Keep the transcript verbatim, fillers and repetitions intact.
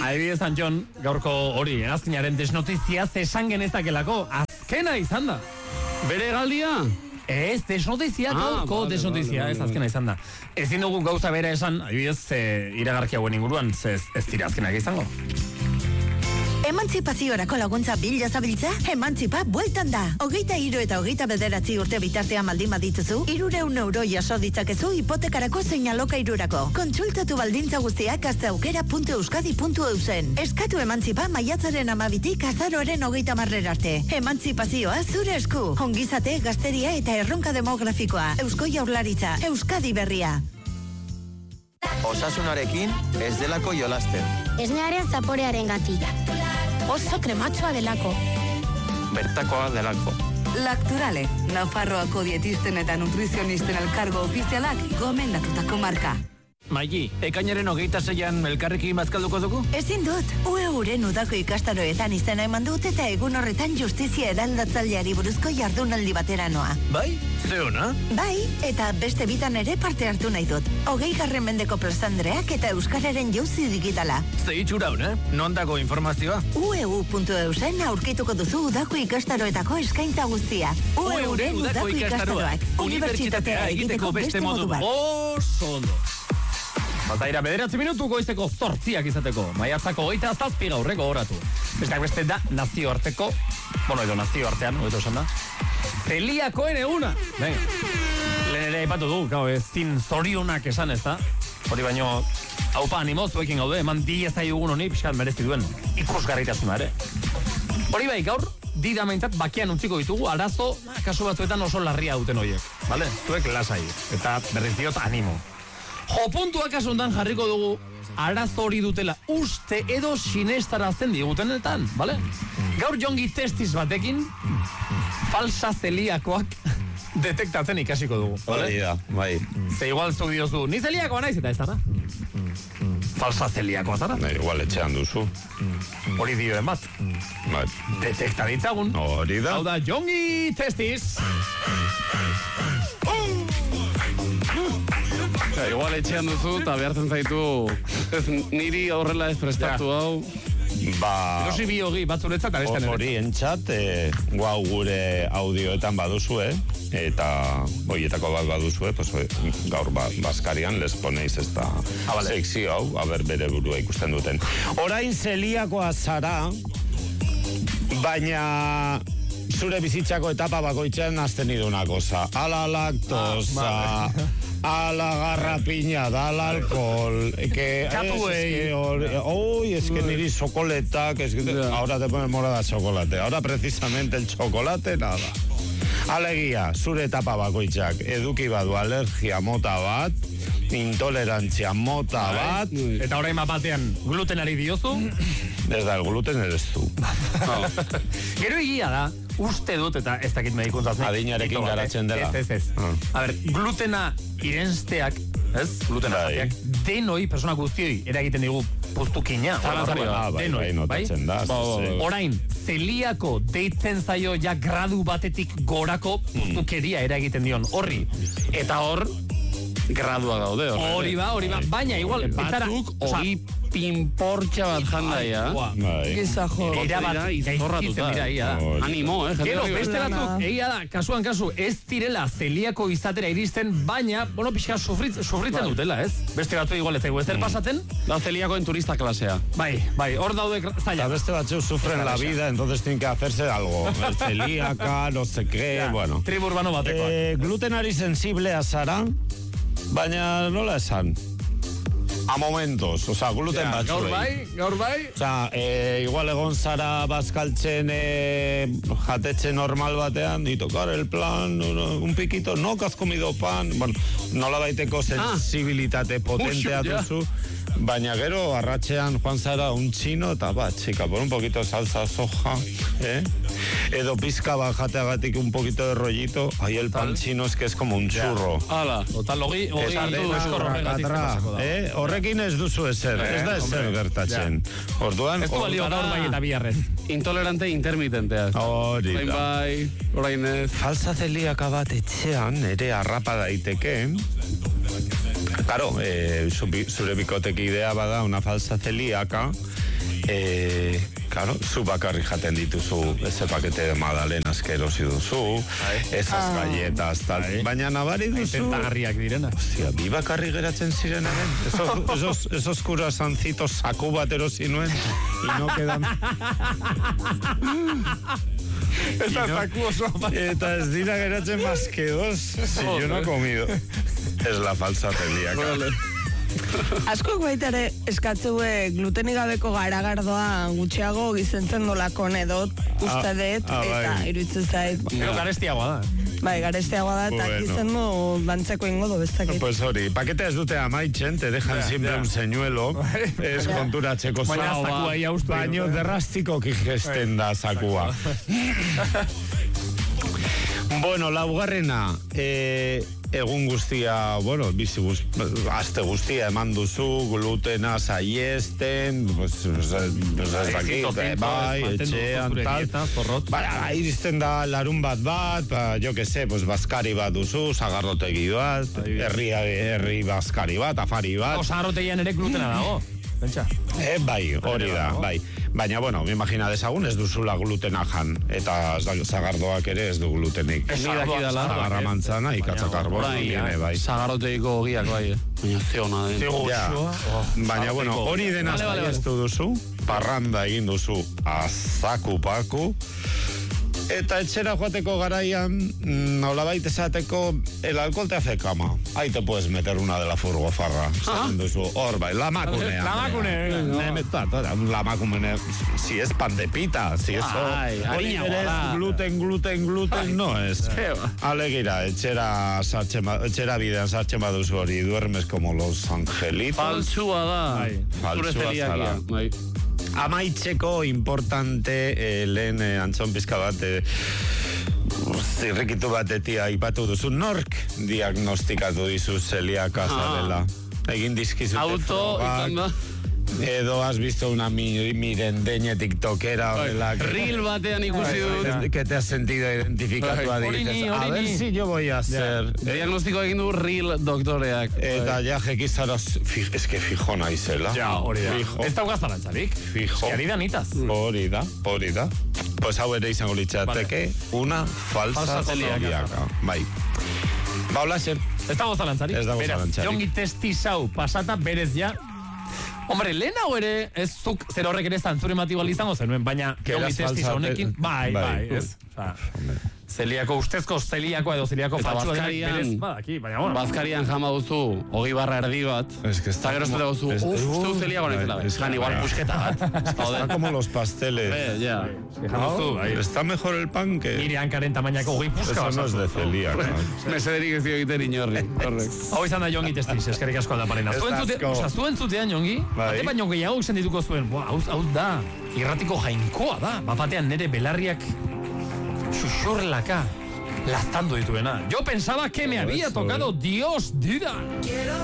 adibidez Antxon, gaurko hori, azkenaren desnotizia zesan genezakelako, azkena izan da. Bere galdia? Ez, desnotizia, gaurko vale, desnotizia, vale, ez vale, azkena izan da. Ezin dugu gauza bera esan, adibidez, e, iragarki hauen inguruan, ez, ez dira azkenak izango. Emantzipaziorako laguntza bila zabiltza, Emantzipa bueltan da. Hogeita hiru eta hogeita bederatzi urte bitartean baldin badituzu, hirureun euro jaso ditzakezu hipotekarako zein alokairurako. Kontsultatu baldintza guztiak gazteaukera puntu euskadi puntu eusen. Eskatu Emantzipa maiatzaren amabitik azaroaren hogeita marrer arte. Emantzipazioa zure esku. Ongizate, gazteria eta erronka demografikoa. Eusko Jaurlaritza, Euskadi berria. Osasunarekin ez delako jolasten. Esnearen zaporearen gatik. Oso krematxoa delako. Bertakoa delako. Lacturale, Nafarroako dietisten eta nutrizionisten elkargo ofizialak gomendatutako marka. Maigi, ekainaren hogeita zeian elkarrekin bazkalduko dugu? Ezin dut, U E uren udako ikastaroetan izena eman dut eta egun horretan justizia eraldatzaileari buruzko jardunaldi batera noa. Bai? Zeona? Bai, eta beste bitan ere parte hartu nahi dut. Hogei garren mendeko plazandreak eta euskararen jauzi digitala. Zeitxura una, non dago informazioa? U E U puntu eusen aurkituko duzu udako ikastaroetako eskaintza guztia. U E uren udako ikastaroak. Unibertsitatea egiteko beste modu bat. Oso ondo. Baltaira bederatzi minutu goizeko zortziak izateko. Maiatzako hogeita zazpi gaurreko horatu. Besteak beste da nazioarteko, bueno, edo nazioartean, hogeto esan da, zeliakoen eguna. Venga. Lehen ere aipatu du, gau, ezin zorionak esan ez da. Hori baino, haupa animo zuekin gaude, eman diezai dugun honi pixkat merezi duen ikusgarritasuna ere. Hori bai, gaur, didameintzat bakian untziko ditugu, arazo, kasu batzuetan oso larria duten horiek. Vale? Zuek lasai. Eta berriz diot animo. Jo puntuak asuntan jarriko dugu arazo hori dutela uste edo sinestarazten digutenetan, bale? Gaur jongi testis batekin falsa zeliakoak detektatzen ikasiko dugu, bale? Hori da, bai. Ze igual zu diozu, ni zeliakoa naiz eta ez zara? Falsa zeliakoa zara? Bai, igual etxean duzu. Hori dioen bat. Bai. Detekta ditzagun. Hori da. Hau da jongi testis. Ja, igual etxean duzu, eta behartzen zaitu, ez, niri aurrela ez prestatu hau. Ba... Erosi bi hogi batzuretzat aresten ere. Hori entzat, e, guau gure audioetan baduzu, eh? Eta horietako bat baduzu, eh? Pues, gaur ba, Baskarian les ponéis esta ah, vale. Sekzio hau, haber bere burua ikusten duten. Orain zeliakoa zara, baina... zure bizitzako etapa bakoitzen azten iduna cosa. Ala lactosa, ah, vale. Ala garrapiñada, ala alcohol, que... Catuei. Uy, es que niri chocoletak, es que yeah. Ahora te pones morada chocolate. Ahora precisamente el chocolate, nada. Alegia, zure etapa bakoitzak eduki badu alergia mota bat, intolerantzia mota bat... Eta orain batean glutenari diozu? Ez da, el gluten eres du. No. Gero egia da, uste dut, eta ez dakit medikuntzat. Adinarekin garatzen dela. Ez, ez, ez. Ah. A ber, glutena irensteak, ez? Glutena jateak, denoi, persona guztioi, eragiten digu puztukina. Ah, bai, bai, notatzen da. Orain, zeliako deitzen zaio ja gradu batetik gorako puztukeria eragiten dion horri. Eta hor... Gradua daude, hor. Hori ba, hori ba. Baina, igual, batzuk, hori pinportxa bat jandaia. Gizajo. Era bat, gaizkitzen dira, ia da. Animo, eh? Gero, beste batzuk, egia da, kasuan kasu, ez direla zeliako izatera iristen, baina, bueno, pixka sufritzen dutela, ez? Beste batzu igual ez dago, ez der pasatzen? Da zeliakoen turista klasea. Bai, bai, hor daude zaila. Eta beste batzu sufren la vida, entonces tienen que hacerse algo. Celíaca, no sé qué, bueno. Tribu urbano batekoa. Glutenari sensiblea zara, baina nola esan? A momentos, o sea, gluten yeah, batzuei. Gaur bai, gaur bai. O sea, eh, igual egon zara bazkaltzen eh, jatetxe normal batean, y tocar el plan, un piquito, no, que has comido pan. Bueno, nola baiteko sensibilitate ah. potentea duzu. Baina gero, arratxean joan zara un chino, eta ba, chica, por un poquito de salsa soja, eh? Edo pizka bajateagatik un poquito de rollito, ahí el pan chino es que es como un churro. Hala, total, logi, logi, eh? Horrekin ez duzu ezer, ez da ezer gertatzen. Orduan, ez du balio gaur bai eta biarrez. Intolerante intermitentea. Hori da. Bai, orain ez. Falsa zeliaka bat etxean, ere harrapa daiteke. Claro, eh, zure bikotek idea bada una falsa celíaca E, claro, zu bakarrik jaten dituzu ese pakete de magdalenas que erosi duzu, esas galletas, tal. Baina nabari duzu... Tentagarriak direna. Hostia, bi bakarrik geratzen ziren hemen. Esos, esos, esos curasancitos saku bat erosi nuen, y no quedan... Eta zaku oso Eta ez dira geratzen más que dos, si yo no he comido. Es la falsa celíaca. Askok baitare eskatzue glutenik gabeko garagardoa gutxiago gizentzen dolako nedot uste dut, ah, ah, eta bai. iruditzen zait. Pero garestiagoa da. Bai, garestiagoa da, eta Bueno. gizendu bantzeko ingo do bestakit. Pues hori, paketea ez dute amaitzen, te dejan Ja, siempre ja. un señuelo, ez konturatzeko Baina zua, zakua ia ustu. baino derrastiko kigesten da zakua. Bueno, laugarrena, eh, egun guztia, bueno, bizi guz, aste guztia eman duzu, glutena saiesten, pues, pues, pues ez dakit, eh, bai, etxean, tal. Ba, iristen da larun bat bat, ba, jo que se, pues, bazkari bat duzu, sagarrotegi bat, herri, herri bazkari bat, afari bat. Sagarrotegian ere glutena dago. Pentsa. Eh, bai, hori da, bai. Baina, bueno, mi imagina dezagun ez duzula glutena jan, eta zagardoak ere ez du glutenik. Ez dakidala. Zagarra mantzana, ikatza karbono, tiene, bai. Zagarroteiko ogiak, bai. Baina zeona den. Ja. Baina, bueno, hori dena Vale, vale, vale. saiestu duzu, parranda egin duzu, azaku-paku, eta etxera joateko garaian, nolabait esateko, el alcohol te hace cama. Ahí te puedes meter una de la furgofarra. Esaten duzu, hor bai, lamakunea. Lamakune. Lamakunea, si es pan de pita, si eso... Ai, Hori harina berez, bada. gluten, gluten, gluten, no es. Alegira, etxera, sartzen ba- etxera bidean sartzen baduzu hori, duermes como los angelitos. Faltsua da. Bai. Zure Faltsua zeliakia. zara. Bai. Amaitzeko importante eh, lehen eh, antzon pizka bat eh, zirrikitu batetik aipatu duzu, nork diagnostikatu dizu zeliaka zarela. Egin dizkizute Auto, izan da. edo has visto una mi, mirendeña tiktokera horrela que, Reel batean ikusi dut. que te has sentido identificatu Hori ni, dices, a hori ver ni. si yo voy a ser Diagnostiko egin du Reel doktoreak. eta ja jekizara fi- es que fijo naizela. Ja, hori da. Fijo. Ez daukaz zalantzarik. Fijo. Eski ari da nitaz. Hori da, hori da. Pues hau ere izango litzateke una falsa Falsa celíaca. celíaca. Bai. Ba, hola, zer. Ez dago zalantzarik. Ez dago Beraz, zalantzarik. Jongi testizau pasata berez ja. Hombre, lehenago ere, ez zuk zer horrek ere zantzure matibal izango zenuen, baina Que jongi eras testiz falsa, honekin, bai, bai. bai, ez. Osa, zeliako ustezko zeliako edo zeliako Eta faltsua denak bazkarian- berez, badaki, baina bueno. Bazkarian jama duzu, hogei barra erdi bat. Es que está Eta gero como- zute duzu, es- uff, uste Uf, zeliago naizela. bai, es que- Jan igual bai. pusketa bat. Está Joder. como los pasteles. Eh, ja. Ejan duzu, bai. Está mejor el pan que... Nire hankaren tamainako hogei puska Eso no es de basatu. celíaca. Mesederik ez dio egiten inorri. Horrek. Hau izan da Jongi testiz, eskerrik asko aldaparena. Ez Zuen zute, asko. oza, zuen zutean, Jongi, Bai. bate baino gehiago izan dituko zuen, boa, hau, hau da, irratiko jainkoa da, bapatean nere belarriak xuxurlaka laztando dituena. Yo pensaba que me había tocado Dios, Dida.